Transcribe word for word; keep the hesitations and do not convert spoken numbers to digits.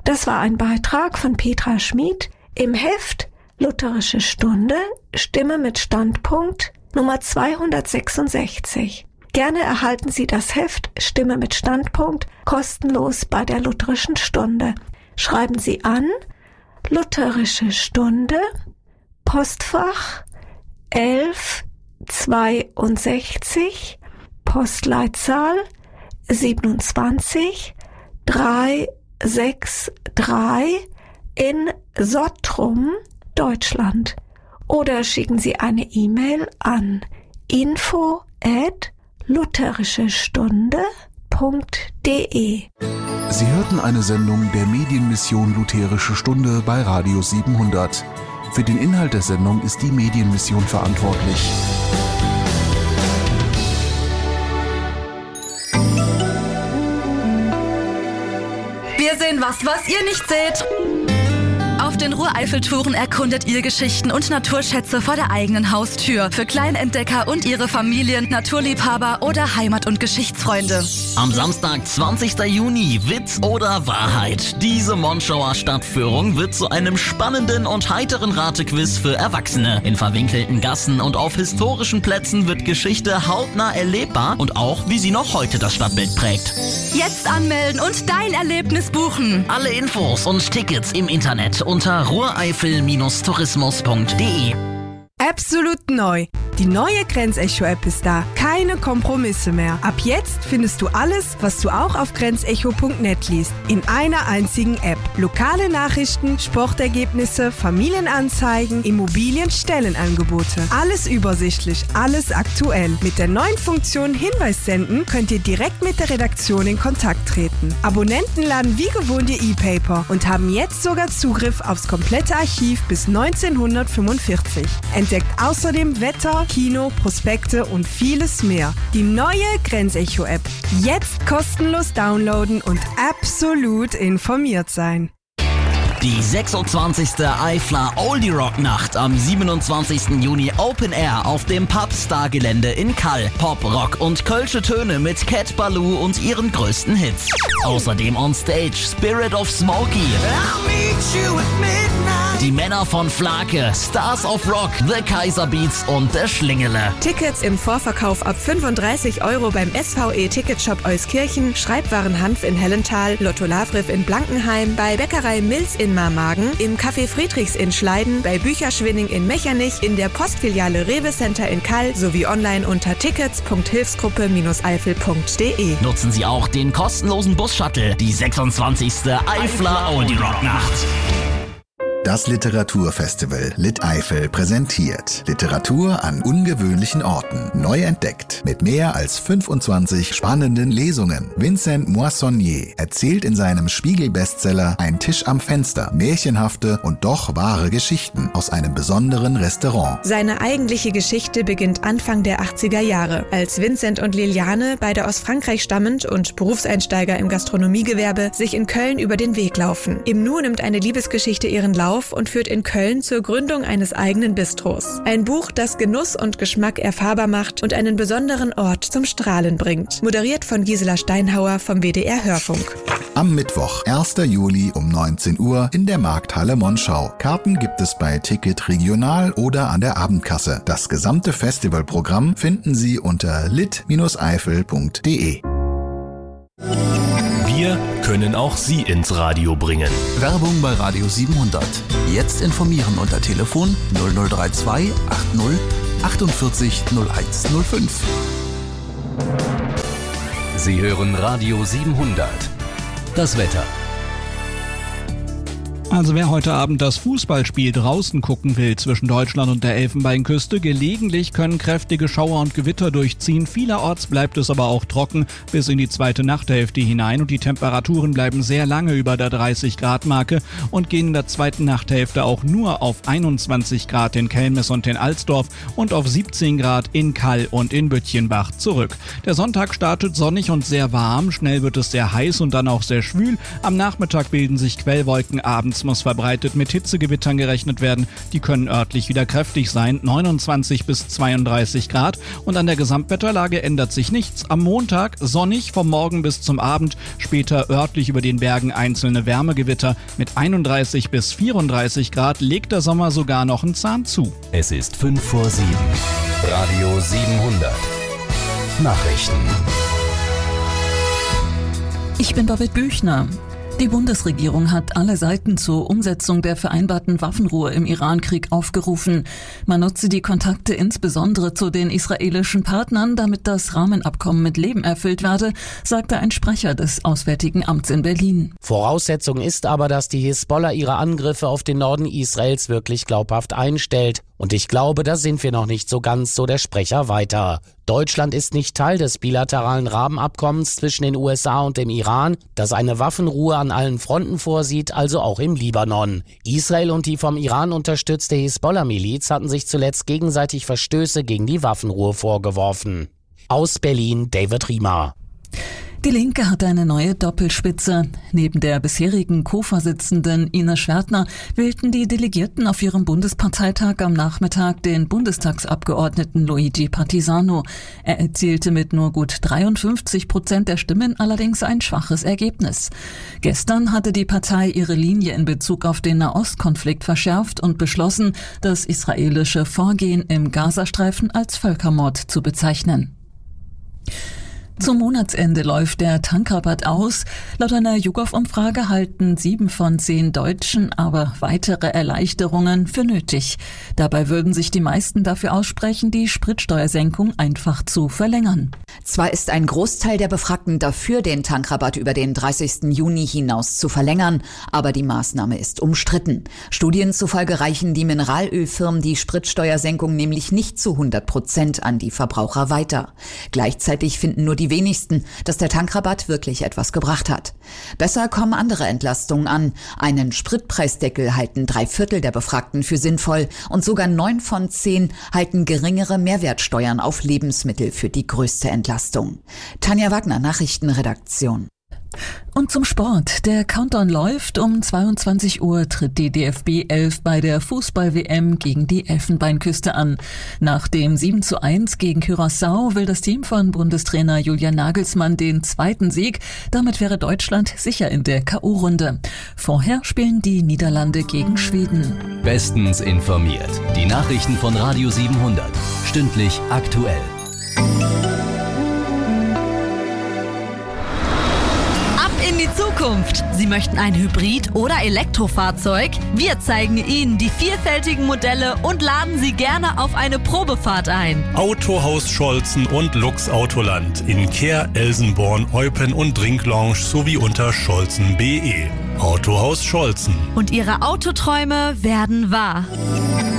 Das war ein Beitrag von Petra Schmid im Heft Lutherische Stunde, Stimme mit Standpunkt, Nummer zweihundertsechsundsechzig. Gerne erhalten Sie das Heft Stimme mit Standpunkt kostenlos bei der Lutherischen Stunde. Schreiben Sie an Lutherische Stunde, Postfach elf zweiundsechzig, Postleitzahl siebenundzwanzig dreihundertdreiundsechzig in Sottrum, Deutschland. Oder schicken Sie eine E-Mail an info at lutherische stunde punkt de. Sie hörten eine Sendung der Medienmission Lutherische Stunde bei Radio siebenhundert. Für den Inhalt der Sendung ist die Medienmission verantwortlich. Wir sehen was, was ihr nicht seht. Auf den Ruhr-Eifel-Touren erkundet ihr Geschichten und Naturschätze vor der eigenen Haustür. Für Kleinentdecker und ihre Familien, Naturliebhaber oder Heimat- und Geschichtsfreunde. Am Samstag, zwanzigsten Juni, Witz oder Wahrheit. Diese Monschauer Stadtführung wird zu einem spannenden und heiteren Ratequiz für Erwachsene. In verwinkelten Gassen und auf historischen Plätzen wird Geschichte hautnah erlebbar und auch, wie sie noch heute das Stadtbild prägt. Jetzt anmelden und dein Erlebnis buchen. Alle Infos und Tickets im Internet unter ruhreifel tourismus punkt de. Absolut neu. Die neue Grenzecho-App ist da. Keine Kompromisse mehr. Ab jetzt findest du alles, was du auch auf grenzecho punkt net liest. In einer einzigen App. Lokale Nachrichten, Sportergebnisse, Familienanzeigen, Immobilien-Stellenangebote. Alles übersichtlich, alles aktuell. Mit der neuen Funktion Hinweis senden könnt ihr direkt mit der Redaktion in Kontakt treten. Abonnenten laden wie gewohnt ihr E-Paper und haben jetzt sogar Zugriff aufs komplette Archiv bis neunzehnhundertfünfundvierzig. Entdeckt außerdem Wetter, Kino, Prospekte und vieles mehr. Die neue Grenzecho-App. Jetzt kostenlos downloaden und absolut informiert sein. Die sechsundzwanzigste Eifler Oldie Rock Nacht am siebenundzwanzigsten Juni Open Air auf dem Pubstar-Gelände in Kall. Pop, Rock und kölsche Töne mit Cat Ballou und ihren größten Hits. Außerdem on Stage Spirit of Smokey. Die Männer von Flake, Stars of Rock, The Kaiser Beats und der Schlingele. Tickets im Vorverkauf ab fünfunddreißig Euro beim S V E-Ticketshop Euskirchen, Schreibwaren Hanf in Hellenthal, Lotto Lavriff in Blankenheim, bei Bäckerei Mills in Marmagen, im Café Friedrichs in Schleiden, bei Bücherschwinning in Mechernich, in der Postfiliale Rewe Center in Kall sowie online unter tickets punkt hilfsgruppe eifel punkt de. Nutzen Sie auch den kostenlosen Bus-Shuttle, die sechsundzwanzigste Eifler Oldie Rock Nacht. Das Literaturfestival Lit Eifel präsentiert Literatur an ungewöhnlichen Orten, neu entdeckt, mit mehr als fünfundzwanzig spannenden Lesungen. Vincent Moissonnier erzählt in seinem Spiegel-Bestseller Ein Tisch am Fenster märchenhafte und doch wahre Geschichten aus einem besonderen Restaurant. Seine eigentliche Geschichte beginnt Anfang der achtziger Jahre, als Vincent und Liliane, beide aus Frankreich stammend und Berufseinsteiger im Gastronomiegewerbe, sich in Köln über den Weg laufen. Im Nu nimmt eine Liebesgeschichte ihren Lauf und führt in Köln zur Gründung eines eigenen Bistros. Ein Buch, das Genuss und Geschmack erfahrbar macht und einen besonderen Ort zum Strahlen bringt. Moderiert von Gisela Steinhauer vom W D R Hörfunk. Am Mittwoch, ersten Juli um neunzehn Uhr in der Markthalle Monschau. Karten gibt es bei Ticket Regional oder an der Abendkasse. Das gesamte Festivalprogramm finden Sie unter lit eifel punkt de. Wir können auch Sie ins Radio bringen. Werbung bei Radio siebenhundert. Jetzt informieren unter Telefon null null drei zwei achtzig achtundvierzig null eins null fünf. Sie hören Radio siebenhundert. Das Wetter. Also wer heute Abend das Fußballspiel draußen gucken will zwischen Deutschland und der Elfenbeinküste, gelegentlich können kräftige Schauer und Gewitter durchziehen. Vielerorts bleibt es aber auch trocken bis in die zweite Nachthälfte hinein und die Temperaturen bleiben sehr lange über der dreißig Grad Marke und gehen in der zweiten Nachthälfte auch nur auf einundzwanzig Grad in Kelmis und in Alsdorf und auf siebzehn Grad in Kall und in Böttchenbach zurück. Der Sonntag startet sonnig und sehr warm, schnell wird es sehr heiß und dann auch sehr schwül. Am Nachmittag bilden sich Quellwolken, abends Jetzt muss verbreitet mit Hitzegewittern gerechnet werden. Die können örtlich wieder kräftig sein, neunundzwanzig bis zweiunddreißig Grad. Und an der Gesamtwetterlage ändert sich nichts. Am Montag sonnig vom Morgen bis zum Abend, später örtlich über den Bergen einzelne Wärmegewitter. Mit einunddreißig bis vierunddreißig Grad legt der Sommer sogar noch einen Zahn zu. Es ist fünf vor sieben. Radio siebenhundert. Nachrichten. Ich bin David Büchner. Die Bundesregierung hat alle Seiten zur Umsetzung der vereinbarten Waffenruhe im Iran-Krieg aufgerufen. Man nutze die Kontakte insbesondere zu den israelischen Partnern, damit das Rahmenabkommen mit Leben erfüllt werde, sagte ein Sprecher des Auswärtigen Amts in Berlin. Voraussetzung ist aber, dass die Hisbollah ihre Angriffe auf den Norden Israels wirklich glaubhaft einstellt. Und ich glaube, da sind wir noch nicht so ganz, so der Sprecher weiter. Deutschland ist nicht Teil des bilateralen Rahmenabkommens zwischen den U S A und dem Iran, das eine Waffenruhe an allen Fronten vorsieht, also auch im Libanon. Israel und die vom Iran unterstützte Hisbollah-Miliz hatten sich zuletzt gegenseitig Verstöße gegen die Waffenruhe vorgeworfen. Aus Berlin, David Riemer. Die Linke hat eine neue Doppelspitze. Neben der bisherigen Co-Vorsitzenden Ines Schwertner wählten die Delegierten auf ihrem Bundesparteitag am Nachmittag den Bundestagsabgeordneten Luigi Partisano. Er erzielte mit nur gut dreiundfünfzig Prozent der Stimmen allerdings ein schwaches Ergebnis. Gestern hatte die Partei ihre Linie in Bezug auf den Nahostkonflikt verschärft und beschlossen, das israelische Vorgehen im Gazastreifen als Völkermord zu bezeichnen. Zum Monatsende läuft der Tankrabatt aus. Laut einer YouGov-Umfrage halten sieben von zehn Deutschen aber weitere Erleichterungen für nötig. Dabei würden sich die meisten dafür aussprechen, die Spritsteuersenkung einfach zu verlängern. Zwar ist ein Großteil der Befragten dafür, den Tankrabatt über den dreißigsten Juni hinaus zu verlängern, aber die Maßnahme ist umstritten. Studien zufolge reichen die Mineralölfirmen die Spritsteuersenkung nämlich nicht zu hundert Prozent an die Verbraucher weiter. Gleichzeitig finden nur die wenigsten, dass der Tankrabatt wirklich etwas gebracht hat. Besser kommen andere Entlastungen an. Einen Spritpreisdeckel halten drei Viertel der Befragten für sinnvoll und sogar neun von zehn halten geringere Mehrwertsteuern auf Lebensmittel für die größte Entlastung. Tanja Wagner, Nachrichtenredaktion. Und zum Sport. Der Countdown läuft. Um zweiundzwanzig Uhr tritt die D F B elf bei der Fußball-W M gegen die Elfenbeinküste an. Nach dem sieben zu eins gegen Curaçao will das Team von Bundestrainer Julian Nagelsmann den zweiten Sieg. Damit wäre Deutschland sicher in der K O-Runde. Vorher spielen die Niederlande gegen Schweden. Bestens informiert. Die Nachrichten von Radio siebenhundert. Stündlich aktuell. In die Zukunft. Sie möchten ein Hybrid- oder Elektrofahrzeug? Wir zeigen Ihnen die vielfältigen Modelle und laden Sie gerne auf eine Probefahrt ein. Autohaus Scholzen und Lux Autoland in Kehr, Elsenborn, Eupen und Drinklounge sowie unter scholzen punkt de. Autohaus Scholzen. Und Ihre Autoträume werden wahr.